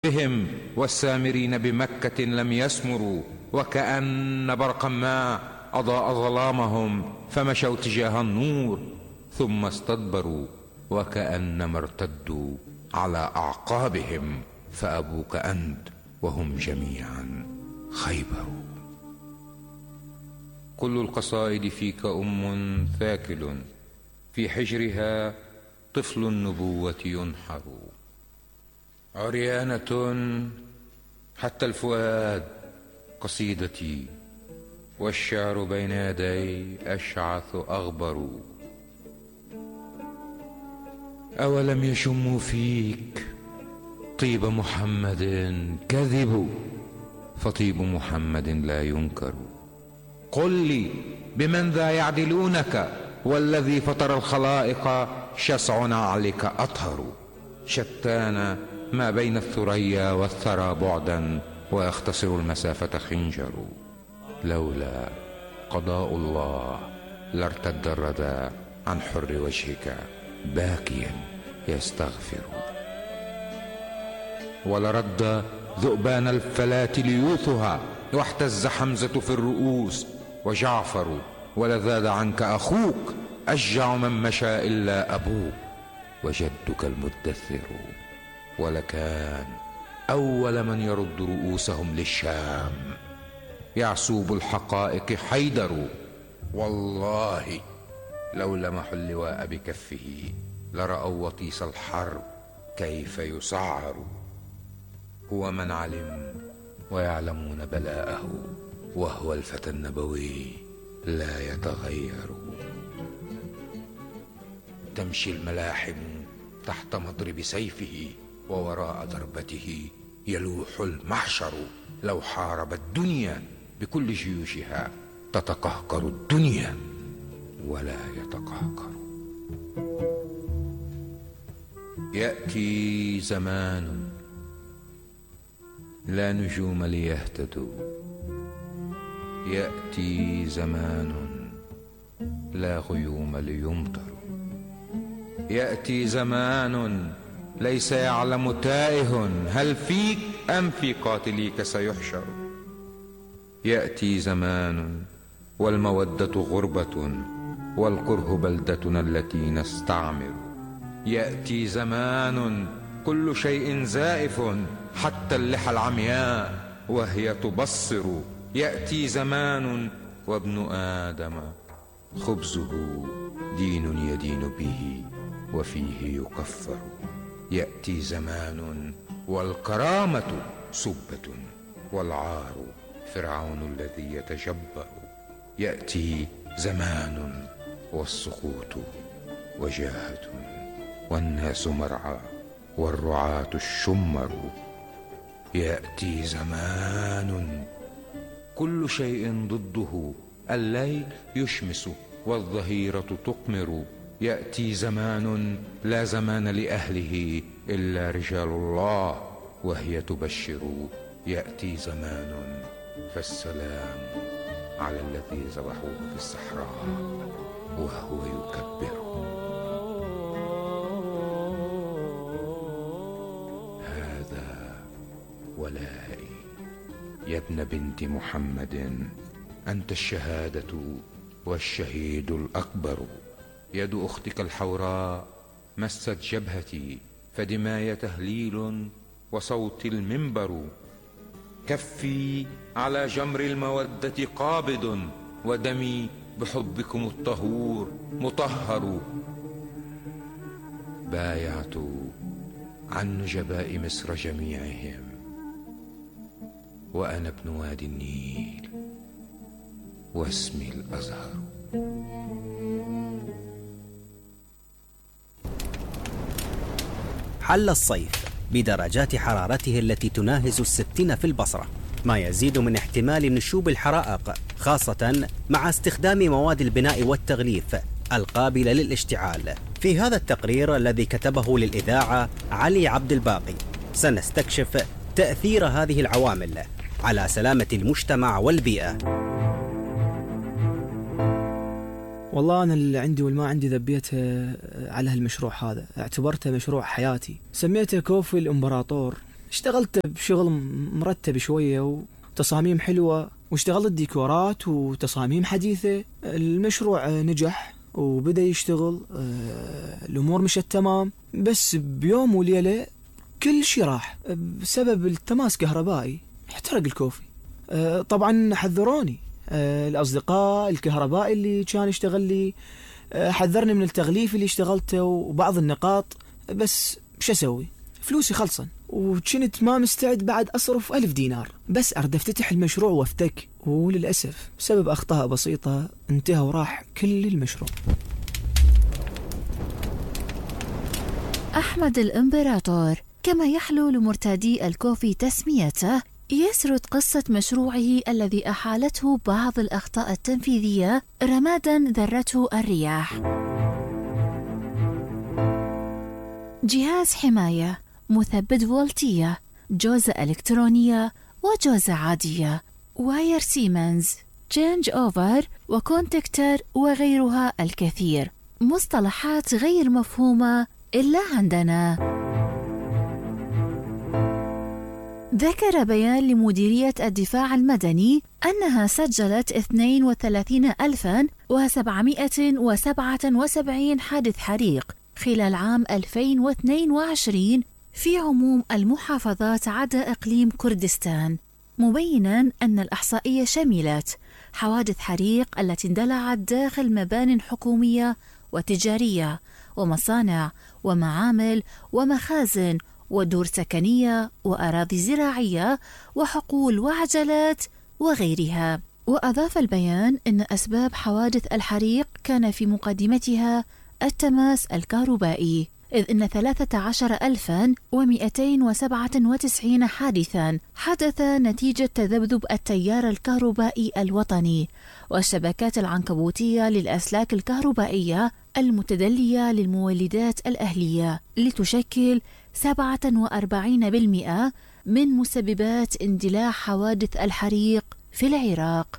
بهم والسامرين بمكة لم يسمروا، وكأن برقا ما أضاء ظلامهم فمشوا تجاه النور ثم استدبروا، وكأنما ارتدوا على أعقابهم فأبوك أنت وهم جميعا خيبر. كل القصائد فيك ثاكل، في حجرها طفل النبوة ينحر. عريانة حتى الفؤاد قصيدتي، والشعر بين يدي أشعث أغبر. أولم يشموا فيك طيب محمد؟ كذبوا، فطيب محمد لا ينكر. قل لي بمن ذا يعدلونك، والذي فطر الخلائق شسع نعلك أطهر. شتان ما بين الثريا والثرى بعدا، ويختصر المسافة خنجر. لولا قضاء الله لارتد الردى عن حر وجهك باكيا يستغفر. ولرد ذؤبان الفلاة ليوثها، واحتز حمزة في الرؤوس وجعفر. ولذاد عنك أخوك أشجع من مشى إلا أبوك، وجدك المدثر. ولكان أول من يرد رؤوسهم للشام يعسوب الحقائق حيدر. والله لو لمحوا اللواء بكفه لرأوا وطيس الحرب كيف يسعر. هو من علم ويعلمون بلاءه، وهو الفتى النبوي لا يتغير. تمشي الملاحم تحت مضرب سيفه، ووراء ضربته يلوح المحشر. لو حارب الدنيا بكل جيوشها تتقهقر الدنيا ولا يتقهقر. يأتي زمان لا نجوم ليهتدوا، يأتي زمان لا غيوم ليمطروا. يأتي زمان ليس يعلم تائه هل فيك أم في قاتليك سيحشر. يأتي زمان والمودة غربة، والكره بلدتنا التي نستعمر. يأتي زمان كل شيء زائف، حتى اللحى العمياء وهي تبصر. يأتي زمان وابن آدم خبزه دين يدين به وفيه يكفر. يأتي زمان والكرامة سبة، والعار فرعون الذي يتجبر. يأتي زمان والسقوط وجاهة، والناس مرعى والرعاة الشمر. يأتي زمان كل شيء ضده، الليل يشمس والظهيرة تقمر. يأتي زمان لا زمان لأهله إلا رجال الله وهي تبشر. يأتي زمان فالسلام على الذي ذبحوه في الصحراء وهو يكبر. هذا ولائي يا ابن بنت محمد، أنت الشهادة والشهيد الأكبر. يد أختك الحوراء مست جبهتي، فدماي تهليل وصوت المنبر. كفي على جمر المودة قابض، ودمي بحبكم الطهور مطهر. بايعت عن نجباء مصر جميعهم، وأنا ابن وادي النيل واسمي الأزهر. حل الصيف بدرجات حرارته التي تناهز 60 في البصرة، ما يزيد من احتمال نشوب الحرائق، خاصة مع استخدام مواد البناء والتغليف القابلة للاشتعال. في هذا التقرير الذي كتبه للإذاعة علي عبد الباقي سنستكشف تأثير هذه العوامل على سلامة المجتمع والبيئة. والله أنا اللي عندي والما عندي ذبيته على هالمشروع هذا، اعتبرته مشروع حياتي. سميته كوفي الإمبراطور، اشتغلت بشغل مرتب شوية وتصاميم حلوة، واشتغلت ديكورات وتصاميم حديثة. المشروع نجح وبدأ يشتغل، الأمور مشت تمام. بس بيوم وليلة كل شي راح بسبب التماس كهربائي، احترق الكوفي. طبعا حذروني الأصدقاء الكهربائي اللي كان يشتغل لي، حذرني من التغليف اللي اشتغلته وبعض النقاط. بس شو أسوي؟ فلوسي خلصن، وكنت ما مستعد بعد أصرف 1000 دينار بس أرد أفتتح المشروع وافتك. وللأسف بسبب أخطاء بسيطة انتهى وراح كل المشروع. أحمد الإمبراطور، كما يحلو لمرتادي الكوفي تسميته، يسرد قصة مشروعه الذي أحالته بعض الأخطاء التنفيذية رماداً ذرته الرياح. جهاز حماية، مثبت فولتية، جوزة إلكترونية وجوزة عادية، واير سيمنز، تشينج أوفر وكونتكتر وغيرها الكثير. مصطلحات غير مفهومة إلا عندنا. ذكر بيان لمديرية الدفاع المدني أنها سجلت 32,777 حادث حريق خلال عام 2022 في عموم المحافظات عدا إقليم كردستان، مبيناً أن الإحصائية شملت حوادث حريق التي اندلعت داخل مبان حكومية وتجارية ومصانع ومعامل ومخازن ودور سكنية وأراضي زراعية وحقول وعجلات وغيرها. وأضاف البيان أن أسباب حوادث الحريق كان في مقدمتها التماس الكهربائي، إذ أن 13,297 حادثاً حدث نتيجة تذبذب التيار الكهربائي الوطني والشبكات العنكبوتية للأسلاك الكهربائية المتدلية للمولدات الأهلية، لتشكل 47% من مسببات اندلاع حوادث الحريق في العراق.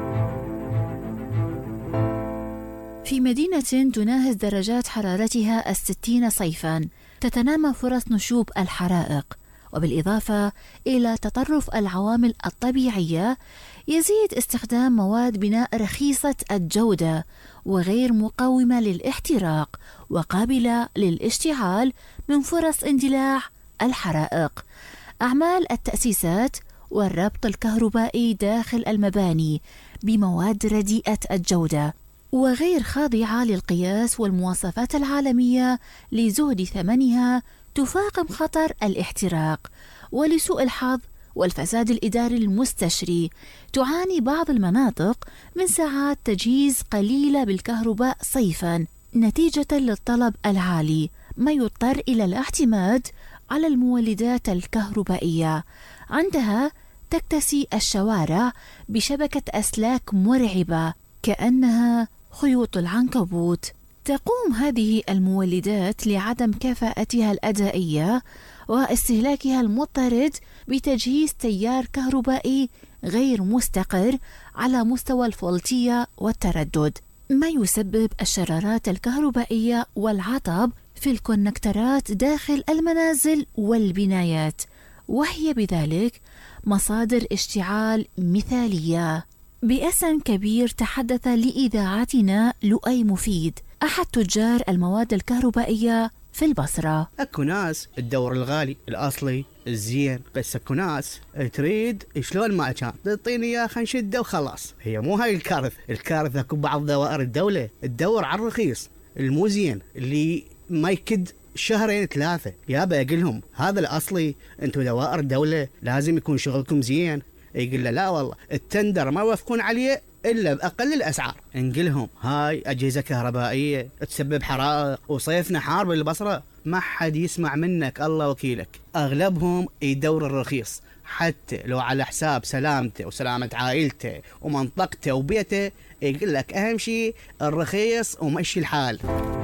في مدينة تناهز درجات حرارتها 60 صيفاً تتنامى فرص نشوب الحرائق، وبالإضافة إلى تطرف العوامل الطبيعية يزيد استخدام مواد بناء رخيصة الجودة وغير مقاومة للاحتراق وقابلة للاشتعال من فرص اندلاع الحرائق. أعمال التأسيسات والربط الكهربائي داخل المباني بمواد رديئة الجودة وغير خاضعة للقياس والمواصفات العالمية لزهد ثمنها تفاقم خطر الاحتراق. ولسوء الحظ والفساد الإداري المستشري تعاني بعض المناطق من ساعات تجهيز قليلة بالكهرباء صيفاً نتيجة للطلب العالي، ما يضطر إلى الاعتماد على المولدات الكهربائية. عندها تكتسي الشوارع بشبكة أسلاك مرعبة كأنها خيوط العنكبوت. تقوم هذه المولدات لعدم كفاءتها الأدائية واستهلاكها المضطرد بتجهيز تيار كهربائي غير مستقر على مستوى الفولتية والتردد، ما يسبب الشرارات الكهربائية والعطب في الكونكترات داخل المنازل والبنايات، وهي بذلك مصادر اشتعال مثالية. بأسن كبير تحدث لإذاعتنا لؤي مفيد، أحد تجار المواد الكهربائية في البصرة. اكو ناس تدور الغالي الأصلي الزين، بس اكو ناس تريد شلون ما كان تعطيني اياه خلينا نشده وخلاص. هي مو هاي الكارثة اكو بعض دوائر الدولة تدور على الرخيص المو زين اللي ما يكد شهرين 3. يابا اقلهم هذا الأصلي، انتو دوائر الدولة لازم يكون شغلكم زين. يقول له لا والله التندر ما يوافقون عليه إلا بأقل الأسعار. نقلهم هاي أجهزة كهربائية تسبب حرائق وصيفنا حار بالبصرة، ما حد يسمع منك الله وكيلك. أغلبهم يدور الرخيص حتى لو على حساب سلامته وسلامة عائلته ومنطقته وبيته. يقول لك أهم شيء الرخيص ومشي الحال.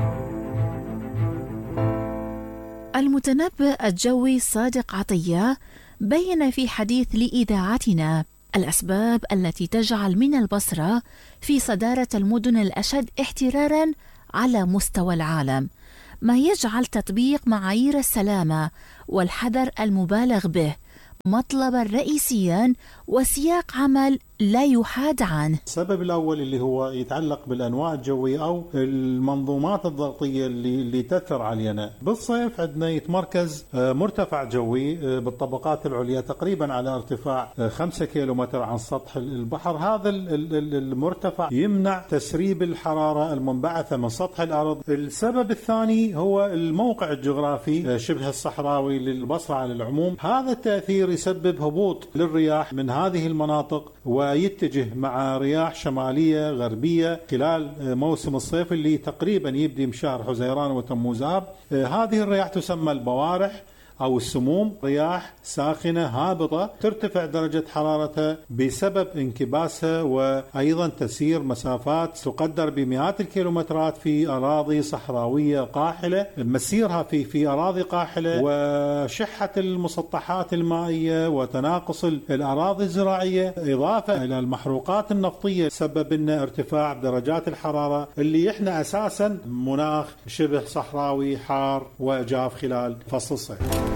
المتنبئ الجوي صادق عطية بين في حديث لإذاعتنا الأسباب التي تجعل من البصرة في صدارة المدن الأشد احتراراً على مستوى العالم، ما يجعل تطبيق معايير السلامة والحذر المبالغ به مطلبا رئيسيا وسياق عمل لا يحاد عنه. السبب الأول اللي هو يتعلق بالأنواع الجوية أو المنظومات الضغطية اللي تأثر علينا. بالصيف عندنا يتمركز مرتفع جوي بالطبقات العليا تقريبا على ارتفاع 5 كيلومتر عن سطح البحر. هذا المرتفع يمنع تسريب الحرارة المنبعثة من سطح الأرض. السبب الثاني هو الموقع الجغرافي شبه الصحراوي للبصرة على العموم. هذا التأثير يسبب هبوط للرياح من هذه المناطق ويتجه مع رياح شمالية غربية خلال موسم الصيف اللي تقريبا يبدي من شهر حزيران وتموز آب. هذه الرياح تسمى البوارح أو السموم، رياح ساخنة هابطة ترتفع درجة حرارتها بسبب انكباسها وأيضا تسير مسافات تقدر بمئات الكيلومترات في أراضي صحراوية قاحلة. مسيرها في أراضي قاحلة وشحة المسطحات المائية وتناقص الأراضي الزراعية إضافة إلى المحروقات النفطية سبب لنا ارتفاع درجات الحرارة اللي احنا أساسا مناخ شبه صحراوي حار وجاف خلال فصل الصيف.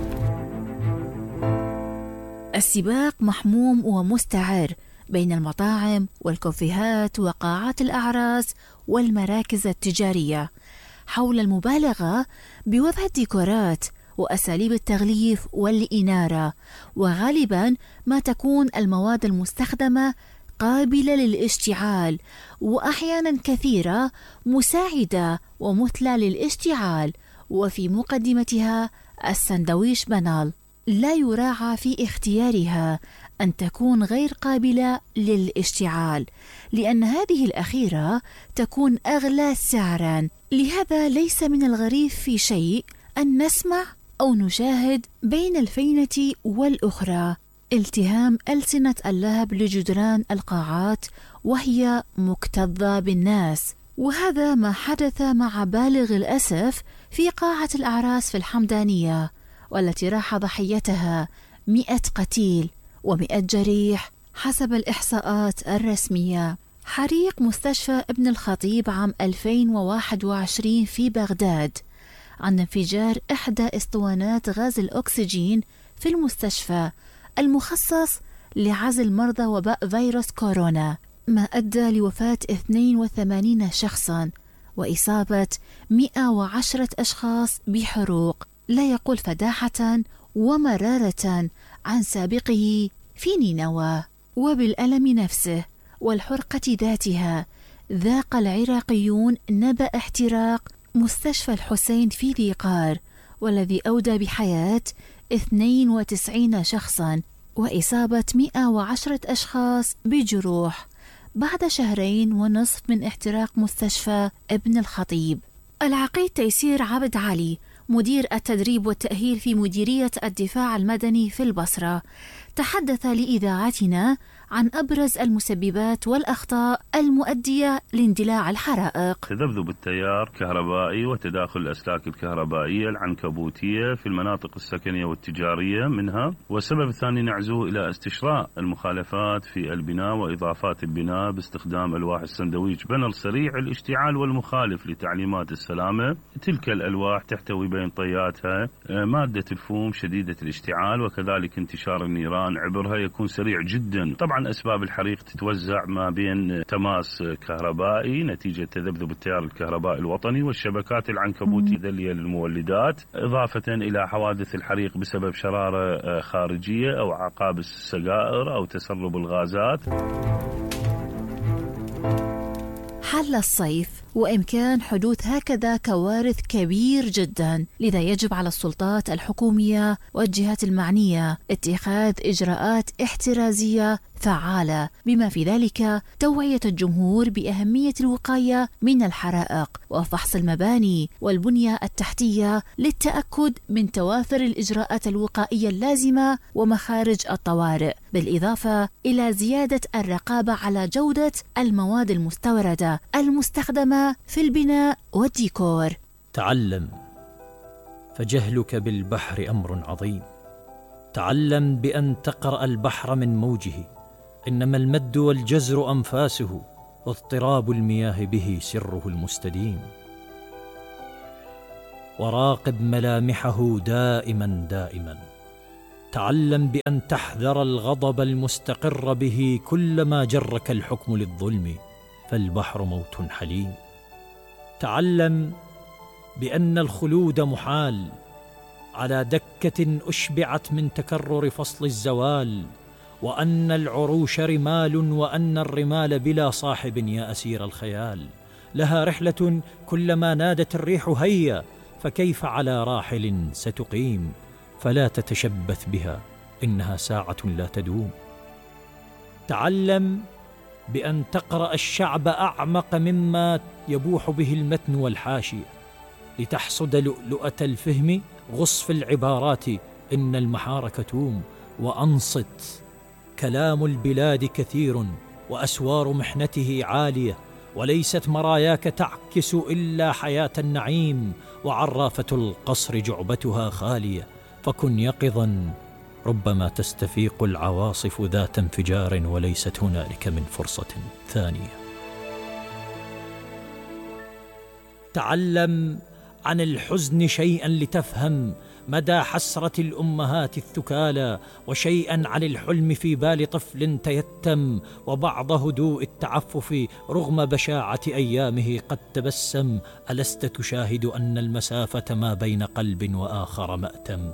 السباق محموم ومستعر بين المطاعم والكوفيهات وقاعات الأعراس والمراكز التجارية حول المبالغة بوضع الديكورات وأساليب التغليف والإنارة، وغالبا ما تكون المواد المستخدمة قابلة للاشتعال وأحيانا كثيرة مساعدة ومثلى للاشتعال، وفي مقدمتها السندويش بانال. لا يراعى في اختيارها أن تكون غير قابلة للاشتعال لأن هذه الأخيرة تكون أغلى سعراً. لهذا ليس من الغريب في شيء أن نسمع أو نشاهد بين الفينة والأخرى التهام ألسنة اللهب لجدران القاعات وهي مكتظة بالناس، وهذا ما حدث مع بالغ الأسف في قاعة الأعراس في الحمدانية، والتي راح ضحيتها 100 قتيل و100 جريح حسب الإحصاءات الرسمية. حريق مستشفى ابن الخطيب عام 2021 في بغداد عن انفجار إحدى اسطوانات غاز الأكسجين في المستشفى المخصص لعزل مرضى وباء فيروس كورونا، ما أدى لوفاة 82 شخصا وإصابة 110 أشخاص بحروق لا يقل فداحة ومرارة عن سابقه في نينوى. وبالألم نفسه والحرقة ذاتها ذاق العراقيون نبأ احتراق مستشفى الحسين في ذي قار، والذي أودى بحياة 92 شخصا وإصابة 110 أشخاص بجروح بعد 2.5 شهور من احتراق مستشفى ابن الخطيب. العقيد تيسير عبد علي مدير التدريب والتأهيل في مديرية الدفاع المدني في البصرة تحدث لإذاعتنا عن أبرز المسببات والأخطاء المؤدية لاندلاع الحرائق. تذبذب التيار الكهربائي وتداخل الأسلاك الكهربائية العنكبوتية في المناطق السكنية والتجارية منها. والسبب الثاني نعزو إلى استشراء المخالفات في البناء وإضافات البناء باستخدام ألواح السندويش بانل سريع الاشتعال والمخالف لتعليمات السلامة. تلك الألواح تحتوي بين طياتها مادة الفوم شديدة الاشتعال، وكذلك انتشار النيران عبرها يكون سريع جدا. طبعا أسباب الحريق تتوزع ما بين تماس كهربائي نتيجة تذبذب التيار الكهربائي الوطني والشبكات العنكبوتية للمولدات، إضافة إلى حوادث الحريق بسبب شرارة خارجية أو عقاب السجائر أو تسرب الغازات. حل الصيف وإمكان حدوث هكذا كوارث كبير جدا، لذا يجب على السلطات الحكومية والجهات المعنية اتخاذ إجراءات احترازية فعالة، بما في ذلك توعية الجمهور بأهمية الوقاية من الحرائق وفحص المباني والبنية التحتية للتأكد من توافر الإجراءات الوقائية اللازمة ومخارج الطوارئ، بالإضافة إلى زيادة الرقابة على جودة المواد المستوردة المستخدمة في البناء والديكور. تعلم، فجهلك بالبحر أمر عظيم. تعلم بأن تقرأ البحر من موجه، إنما المد والجزر أنفاسه، واضطراب المياه به سره المستديم. وراقب ملامحه دائما دائما. تعلم بأن تحذر الغضب المستقر به كلما جرك الحكم للظلم، فالبحر موت حليم. تعلم بأن الخلود محال على دكة أشبعت من تكرر فصل الزوال، وأن العروش رمال، وأن الرمال بلا صاحب يا أسير الخيال. لها رحلة كلما نادت الريح هيا، فكيف على راحل ستقيم؟ فلا تتشبث بها، إنها ساعة لا تدوم. تعلم بأن تقرأ الشعب أعمق مما يبوح به المتن والحاشية، لتحصد لؤلؤة الفهم. غص في العبارات إن المحار كتوم، وأنصت. كلام البلاد كثير وأسوار محنته عالية، وليست مراياك تعكس إلا حياة النعيم، وعرافة القصر جعبتها خالية. فكن يقظا، ربما تستفيق العواصف ذات انفجار، وليست هنالك من فرصة ثانية. تعلم عن الحزن شيئا لتفهم مدى حسرة الأمهات الثكالى، وشيئا عن الحلم في بال طفل تيتم، وبعض هدوء التعفف رغم بشاعة أيامه قد تبسم. ألست تشاهد أن المسافة ما بين قلب وآخر مأتم؟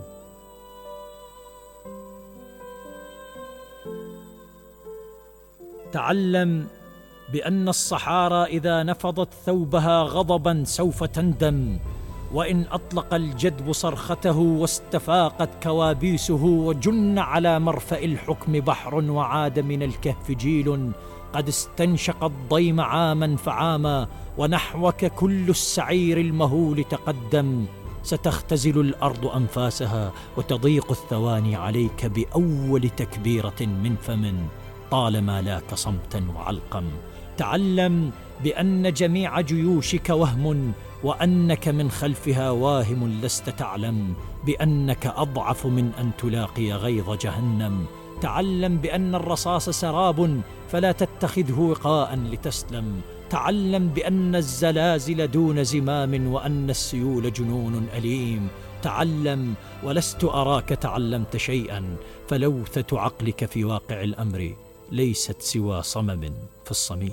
تعلم بأن الصحارى إذا نفضت ثوبها غضبا سوف تندم، وإن أطلق الجدب صرخته واستفاقت كوابيسه، وجن على مرفأ الحكم بحر، وعاد من الكهف جيل قد استنشق الضيم عاما فعاما، ونحوك كل السعير المهول تقدم. ستختزل الأرض أنفاسها، وتضيق الثواني عليك بأول تكبيرة من فم، طالما لاك صمتا وعلقم. تعلم بأن جميع جيوشك وهم، وأنك من خلفها واهم. لست تعلم بأنك أضعف من أن تلاقي غيظ جهنم. تعلم بأن الرصاص سراب، فلا تتخذه وقاء لتسلم. تعلم بأن الزلازل دون زمام، وأن السيول جنون أليم. تعلم، ولست أراك تعلمت شيئا، فلوثة عقلك في واقع الأمر ليست سوى صمم في الصميم.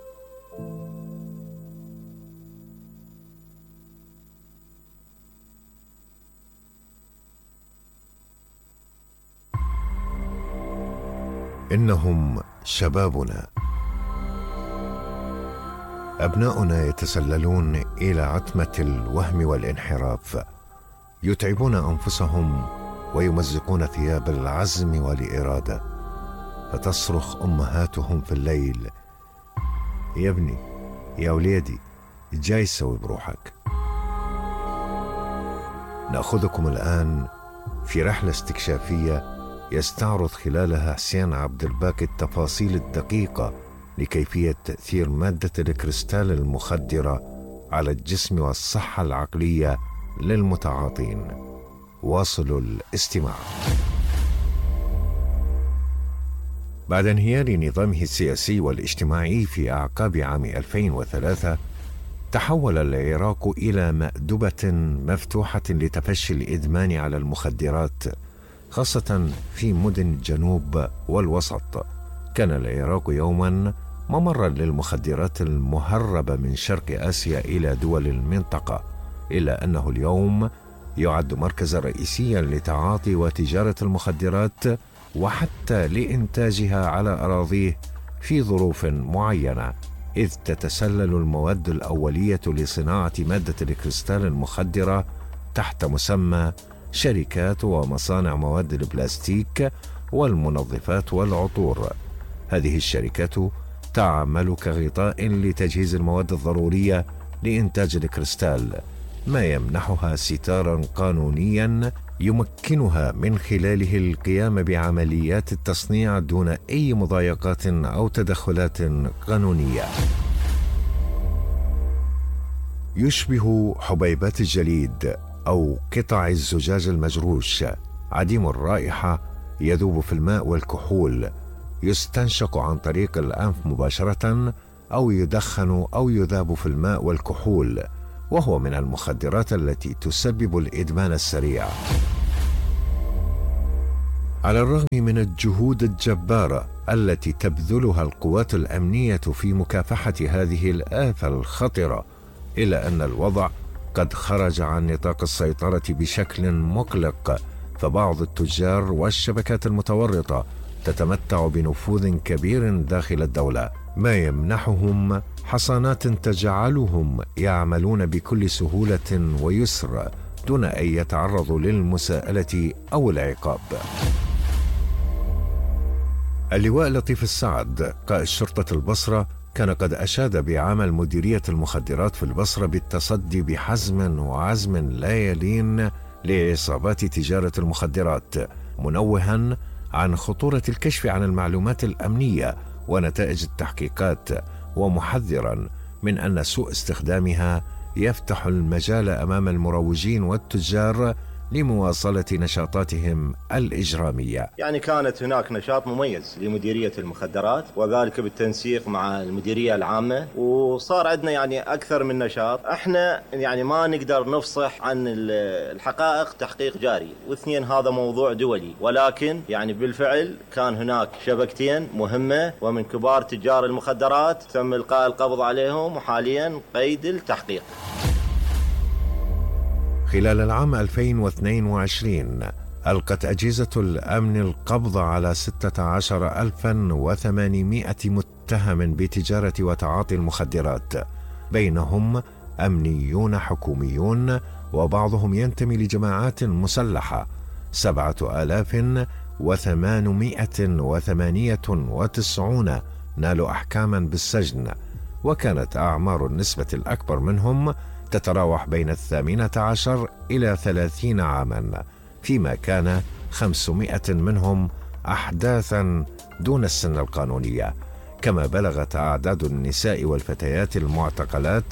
إنهم شبابنا، أبناؤنا يتسللون إلى عتمة الوهم والانحراف، يتعبون أنفسهم ويمزقون ثياب العزم والإرادة، فتصرخ أمهاتهم في الليل: يا ابني، يا وليدي، جاي تسوي بروحك. نأخذكم الآن في رحلة استكشافية يستعرض خلالها حسين عبد الباقي التفاصيل الدقيقة لكيفية تأثير مادة الكريستال المخدرة على الجسم والصحة العقلية للمتعاطين. واصلوا الاستماع. بعد انهيار نظامه السياسي والاجتماعي في أعقاب عام 2003، تحول العراق إلى مأدبة مفتوحة لتفشي الإدمان على المخدرات، خاصة في مدن الجنوب والوسط. كان العراق يوما ممرا للمخدرات المهربة من شرق آسيا إلى دول المنطقة، إلا أنه اليوم يعد مركزا رئيسيا لتعاطي وتجارة المخدرات، وحتى لإنتاجها على أراضيه في ظروف معينة، إذ تتسلل المواد الأولية لصناعة مادة الكريستال المخدرة تحت مسمى شركات ومصانع مواد البلاستيك والمنظفات والعطور. هذه الشركات تعمل كغطاء لتجهيز المواد الضرورية لإنتاج الكريستال، ما يمنحها ستارا قانونيا يمكنها من خلاله القيام بعمليات التصنيع دون أي مضايقات أو تدخلات قانونية. يشبه حبيبات الجليد أو قطع الزجاج المجروش، عديم الرائحة، يذوب في الماء والكحول، يستنشق عن طريق الأنف مباشرة، أو يدخن أو يذاب في الماء والكحول، وهو من المخدرات التي تسبب الإدمان السريع. على الرغم من الجهود الجبارة التي تبذلها القوات الأمنية في مكافحة هذه الآفة الخطرة، إلا أن الوضع قد خرج عن نطاق السيطرة بشكل مقلق، فبعض التجار والشبكات المتورطة تتمتع بنفوذ كبير داخل الدولة، ما يمنحهم حصانات تجعلهم يعملون بكل سهولة ويسر دون أن يتعرضوا للمساءلة أو العقاب. اللواء لطيف السعد قائد شرطة البصرة كان قد أشاد بعمل مديرية المخدرات في البصرة بالتصدي بحزم وعزم لا يلين لعصابات تجارة المخدرات، منوها عن خطورة الكشف عن المعلومات الأمنية ونتائج التحقيقات، ومحذرا من أن سوء استخدامها يفتح المجال أمام المروجين والتجار لمواصلة نشاطاتهم الإجرامية. يعني كانت هناك نشاط مميز لمديرية المخدرات، وذلك بالتنسيق مع المديرية العامة، وصار عندنا يعني أكثر من نشاط. احنا يعني ما نقدر نفصح عن الحقائق تحقيق جاري، واثنين هذا موضوع دولي، ولكن يعني بالفعل كان هناك شبكتين مهمة ومن كبار تجار المخدرات تم إلقاء القبض عليهم وحاليا قيد التحقيق. خلال العام 2022 ألقت أجهزة الأمن القبض على 16,800 متهم بتجارة وتعاطي المخدرات، بينهم أمنيون حكوميون وبعضهم ينتمي لجماعات مسلحة. 7,898 نالوا أحكاما بالسجن، وكانت أعمار النسبة الأكبر منهم تتراوح بين 18 إلى 30 عاما، فيما كان 500 منهم أحداثا دون السن القانونية. كما بلغت أعداد النساء والفتيات المعتقلات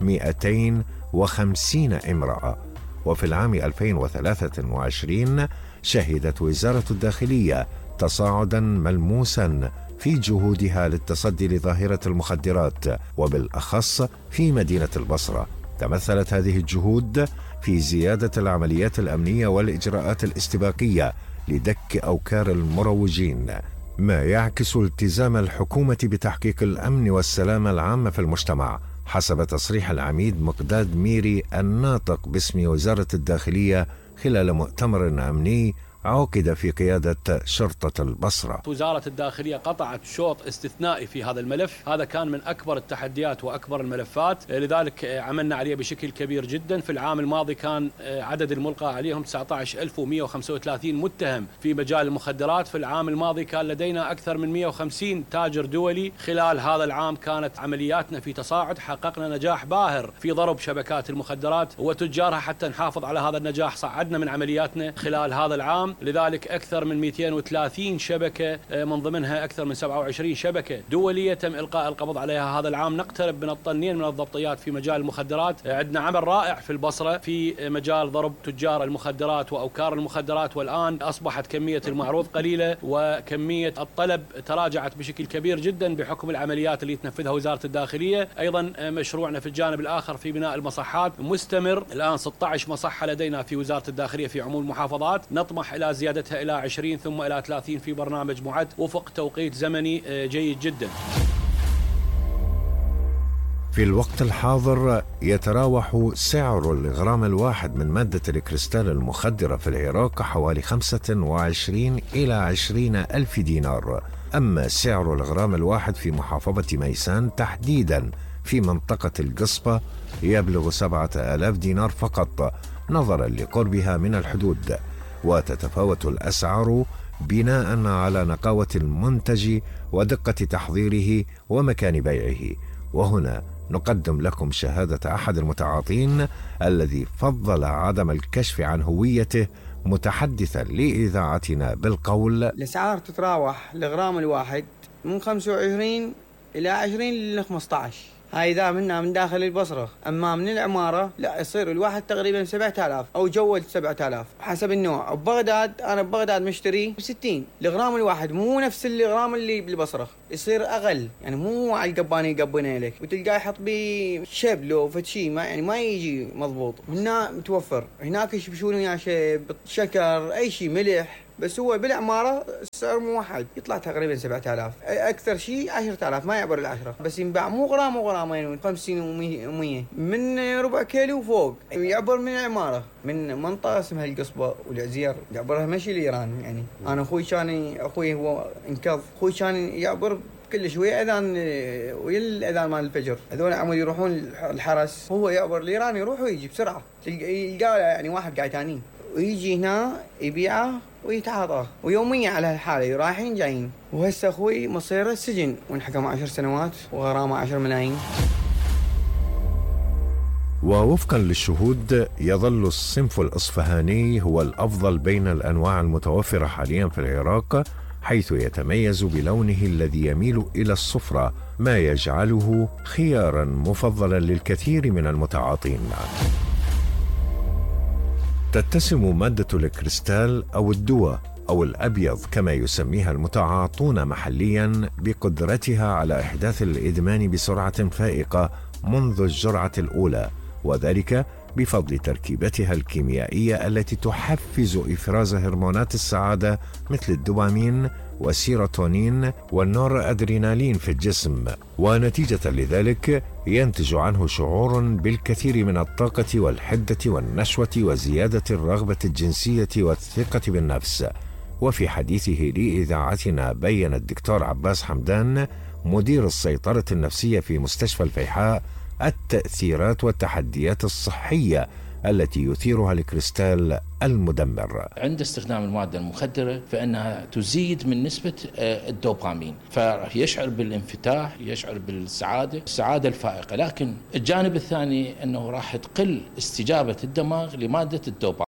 250 امرأة. وفي العام 2023 شهدت وزارة الداخلية تصاعدا ملموسا في جهودها للتصدي لظاهرة المخدرات، وبالأخص في مدينة البصرة. تمثلت هذه الجهود في زيادة العمليات الأمنية والإجراءات الاستباقية لدك أوكار المروجين، ما يعكس التزام الحكومة بتحقيق الأمن والسلامة العامة في المجتمع، حسب تصريح العميد مقداد ميري الناطق باسم وزارة الداخلية خلال مؤتمر أمني عقد في قيادة شرطة البصرة. وزارة الداخلية قطعت شوط استثنائي في هذا الملف، هذا كان من أكبر التحديات وأكبر الملفات، لذلك عملنا عليه بشكل كبير جدا. في العام الماضي كان عدد الملقى عليهم 19,135 متهم في مجال المخدرات. في العام الماضي كان لدينا أكثر من 150 تاجر دولي. خلال هذا العام كانت عملياتنا في تصاعد، حققنا نجاح باهر في ضرب شبكات المخدرات وتجارها. حتى نحافظ على هذا النجاح صعدنا من عملياتنا خلال هذا العام، لذلك أكثر من 230 شبكة، من ضمنها أكثر من 27 شبكة دولية تم إلقاء القبض عليها هذا العام. نقترب من الطنين من الضبطيات في مجال المخدرات. عندنا عمل رائع في البصرة في مجال ضرب تجار المخدرات وأوكار المخدرات، والآن أصبحت كمية المعروض قليلة وكمية الطلب تراجعت بشكل كبير جدا بحكم العمليات اللي تنفذها وزارة الداخلية. أيضا مشروعنا في الجانب الآخر في بناء المصحات مستمر، الآن 16 مصحة لدينا في وزارة الداخلية في عموم المحافظات، نطمح إلى زيادتها إلى 20 ثم إلى 30 في برنامج معد وفق توقيت زمني جيد جدا. في الوقت الحاضر يتراوح سعر الغرام الواحد من مادة الكريستال المخدرة في العراق حوالي 25 إلى 20 ألف دينار. أما سعر الغرام الواحد في محافظة ميسان تحديدا في منطقة القصبة يبلغ 7,000 دينار فقط، نظرا لقربها من الحدود. وتتفاوت الأسعار بناء على نقاوة المنتج ودقة تحضيره ومكان بيعه. وهنا نقدم لكم شهادة أحد المتعاطين الذي فضل عدم الكشف عن هويته، متحدثا لإذاعتنا بالقول: الأسعار تتراوح الغرام الواحد من 25 إلى 20 إلى 15. هاي إذا منها من داخل البصرة. أما من العمارة لا، يصير الواحد تقريبا 7000 أو جول 7000 حسب النوع. ببغداد أنا ببغداد مشتري ب60 الغرام الواحد، مو نفس الغرام اللي بالبصرة، يصير أقل يعني، مو على القباني يقبنه لك وتلقاه يحط بي شبل وفتشي، ما يعني ما يجي مضبوط. هنا متوفر، هناك يشبشون وياه شيب شكر أي شيء ملح، بس هو بالعمارة السعر موحد يطلع تقريبا 7000، أكثر شيء 10000 ما يعبر ال10، بس ينباع مو غرام وغرامين 50 و100 من ربع كيلو فوق، يعبر من العمارة من منطقة اسمها القصبة والعزير، يعبرها مشي لإيران. يعني أنا أخوي هو انقض، أخوي كان يعبر كل شوية أذان ويا الأذان مال الفجر، هذول عمود يروحون الحرس، هو يعبر لإيران يروح ويجي بسرعة، يلقى يعني واحد قاعد تاني ويجي هنا يبيعه ويتعاطاه، ويوميا على هالحالة رايحين جايين. وهسه أخوي مصيره السجن وانحكم 10 سنوات وغرامة 10 ملايين. ووفقا للشهود يظل الصنف الإصفهاني هو الأفضل بين الأنواع المتوفرة حاليا في العراق، حيث يتميز بلونه الذي يميل إلى الصفرة، ما يجعله خيارا مفضلا للكثير من المتعاطين. تتسم مادة الكريستال أو الدواء أو الأبيض كما يسميها المتعاطون محليا بقدرتها على إحداث الإدمان بسرعة فائقة منذ الجرعة الأولى، وذلك بفضل تركيبتها الكيميائية التي تحفز إفراز هرمونات السعادة مثل الدوبامين والسيروتونين والنور أدرينالين في الجسم، ونتيجة لذلك ينتج عنه شعور بالكثير من الطاقة والحدة والنشوة وزيادة الرغبة الجنسية والثقة بالنفس. وفي حديثه لإذاعتنا بيّن الدكتور عباس حمدان مدير السيطرة النفسية في مستشفى الفيحاء التأثيرات والتحديات الصحية التي يثيرها الكريستال المدمر. عند استخدام المادة المخدرة فإنها تزيد من نسبة الدوبامين، فيشعر بالانفتاح، يشعر السعادة الفائقة، لكن الجانب الثاني أنه راح تقل استجابة الدماغ لمادة الدوبامين.